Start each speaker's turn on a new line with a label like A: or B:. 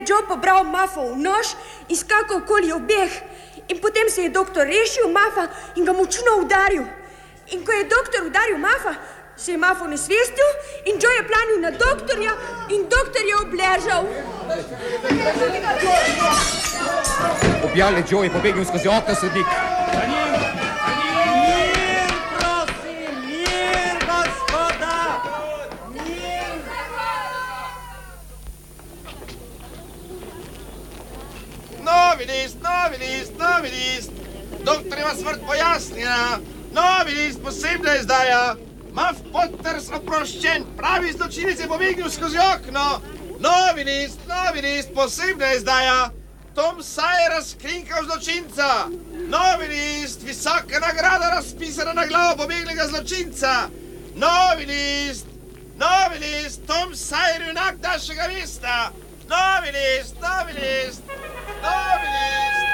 A: Joe pobral Muffov nož in skakal okoli obeh. In potem se je doktor rešil Muffa in ga močno udaril. In ko je doktor udaril Muffa, se je Muff onesvestil in Joe je planil na doktorja in doktor je obležal.
B: Objali Joe je pobegnil skozi okno, sodnik.
C: Mir, prosim, mir, gospoda! Mir!
D: Novi list. Doktor ima smrt pojasnjena. Novi list, posebna izdaja. Muff Potters oproščen. Pravi zločinec je pobegnil skozi okno. Novi list, posebna izdaja. Tom Sawyer razkrinkal zločinca. Novi list, visoka nagrada razpisana na glavo pobeglega zločinca. Novi list, Tom Sawyer junak našega mesta. Novi list.